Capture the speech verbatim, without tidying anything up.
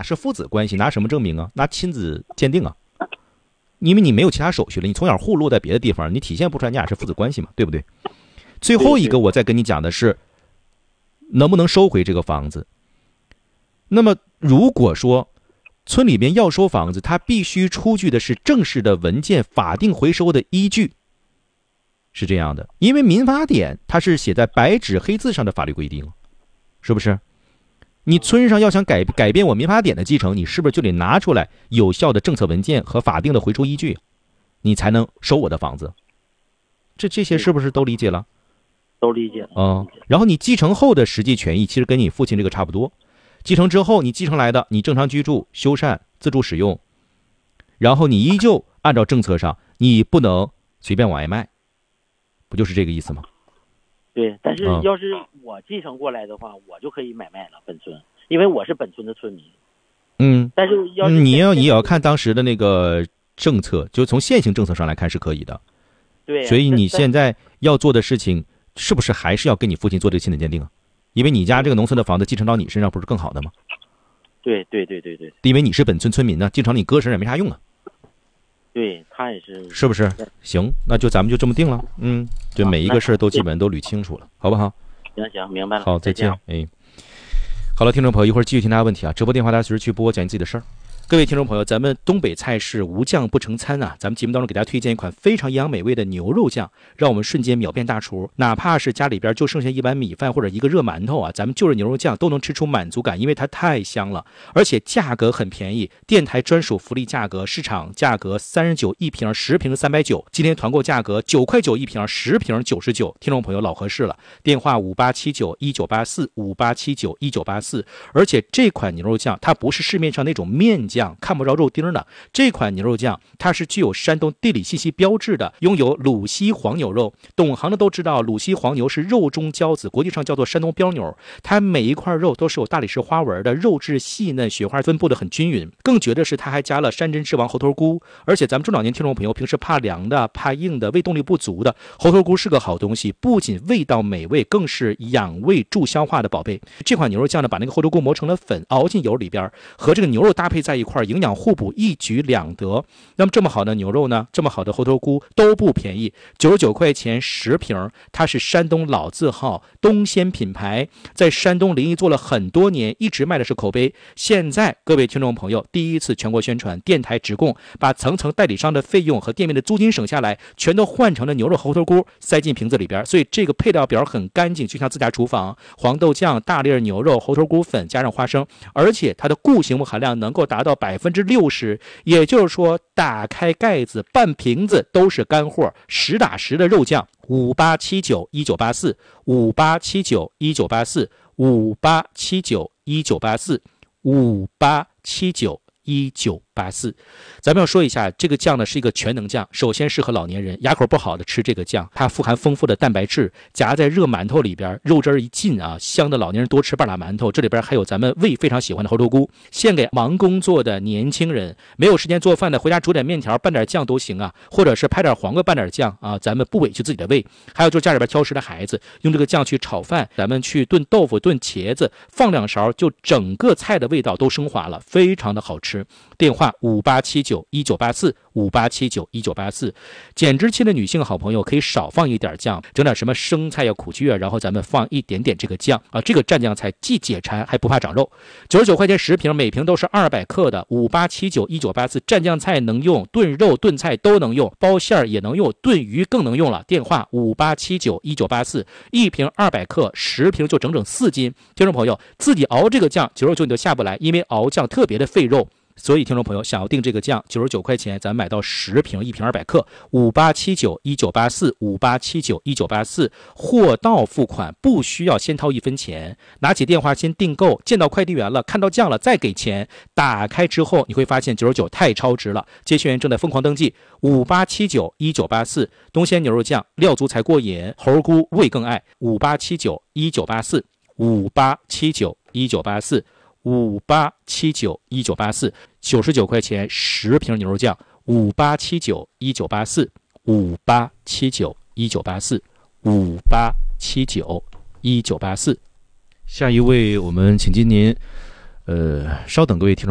俩是父子关系，拿什么证明啊？拿亲子鉴定啊？因为你没有其他手续了，你从小户落在别的地方，你体现不出来你俩是父子关系嘛，对不对？最后一个我再跟你讲的是，能不能收回这个房子？那么如果说村里面要收房子，他必须出具的是正式的文件，法定回收的依据是这样的，因为民法典它是写在白纸黑字上的法律规定，是不是？你村上要想改改变我民法典的继承，你是不是就得拿出来有效的政策文件和法定的回收依据，你才能收我的房子？这这些是不是都理解了？ 都理解了。 嗯，然后你继承后的实际权益其实跟你父亲这个差不多。继承之后，你继承来的，你正常居住、修缮、自住使用，然后你依旧按照政策上，你不能随便往外卖，不就是这个意思吗？ 对，但是要是我继承过来的话，嗯、我就可以买卖了本村，因为我是本村的村民。 嗯， 但是要是你要你也要看当时的那个政策，就从现行政策上来看是可以的。 对、啊， 所以你现在要做的事情，是不是还是要跟你父亲做这个亲子鉴定啊？因为你家这个农村的房子继承到你身上，不是更好的吗？ 对对对对对， 因为你是本村村民呢，继承到你哥身上也没啥用啊。 对，他也是， 是不是？行，那就咱们就这么定了。嗯，就每一个事都基本都捋清楚了，好不好？ 行行，明白了。 好，再见。哎，好了，听众朋友，一会儿继续听大家问题啊。直播电话大家随时去拨，讲你自己的事儿。各位听众朋友，咱们东北菜是无酱不成餐啊！咱们节目当中给大家推荐一款非常营养美味的牛肉酱，让我们瞬间秒变大厨。哪怕是家里边就剩下一碗米饭或者一个热馒头啊，咱们就着牛肉酱都能吃出满足感，因为它太香了，而且价格很便宜，电台专属福利价格，市场价格三十九一瓶，十瓶三百九，今天团购价格九块九一瓶，十瓶九十九。听众朋友老合适了，电话五八七九一九八四五八七九一九八四。而且这款牛肉酱它不是市面上那种面酱。看不着肉丁的这款牛肉酱，它是具有山东地理信息标志的，拥有鲁西黄牛肉。懂行的都知道，鲁西黄牛是肉中骄子，国际上叫做山东标牛。它每一块肉都是有大理石花纹的，肉质细嫩，雪花分布的很均匀。更绝的是，它还加了山珍之王猴头菇。而且咱们中老年听众朋友平时怕凉的、怕硬的、胃动力不足的，猴头菇是个好东西，不仅味道美味，更是养胃助消化的宝贝。这款牛肉酱呢，把那个猴头菇磨成了粉，熬进油里边，和这个牛肉搭配在一块。营养互补，一举两得。那么这么好的牛肉呢，这么好的猴头菇都不便宜，九十九块钱十瓶。它是山东老字号东鲜品牌，在山东临沂做了很多年，一直卖的是口碑。现在各位听众朋友第一次全国宣传，电台直供，把层层代理商的费用和店面的租金省下来，全都换成了牛肉猴头菇，塞进瓶子里边。所以这个配料表很干净，就像自家厨房。黄豆酱、大粒牛肉、猴头菇粉加上花生，而且它的固形物含量能够达到百分之六十，也就是说，打开盖子，半瓶子都是干货，实打实的肉酱。五八七九一九八四，五八七九一九八四，五八七九一九八四，五八七九一九八四。咱们要说一下，这个酱呢是一个全能酱，首先适合老年人，牙口不好的吃这个酱，它富含丰富的蛋白质，夹在热馒头里边，肉汁一进啊，香的老年人多吃半拉馒头。这里边还有咱们胃非常喜欢的猴头菇，献给忙工作的年轻人，没有时间做饭的，回家煮点面条拌点酱都行啊，或者是拍点黄瓜拌点酱啊，咱们不委屈自己的胃。还有就是家里边挑食的孩子，用这个酱去炒饭，咱们去炖豆腐、炖茄子，放两勺，就整个菜的味道都升华了，非常的好吃。电话五八七九一九八四，五八七九一九八四。减脂期的女性好朋友可以少放一点酱，整点什么生菜呀、苦苣啊，然后咱们放一点点这个酱啊，这个蘸酱菜既解馋还不怕长肉。九十九块钱十瓶，每瓶都是二百克的。五八七九一九八四，蘸酱菜能用，炖肉炖菜都能用，包馅儿也能用，炖鱼更能用了。电话五八七九一九八四，一瓶二百克，十瓶就整整四斤。听众朋友自己熬这个酱，九十九你都下不来，因为熬酱特别的费肉。所以听众朋友想要订这个酱，九十九块钱，咱买到十瓶，一瓶二百克，五八七九一九八四，五八七九一九八四，货到付款，不需要先掏一分钱，拿起电话先订购，见到快递员了，看到酱了再给钱，打开之后你会发现九十九太超值了。接线员正在疯狂登记，五八七九一九八四，东鲜牛肉酱，料足才过瘾，猴菇味更爱，五八七九一九八四，五八七九一九八四。五八七九一九八四，九十九块钱十瓶牛肉酱，五八七九一九八四，五八七九一九八四，五八七九一九八四。下一位，我们请进您，呃，稍等，各位听众。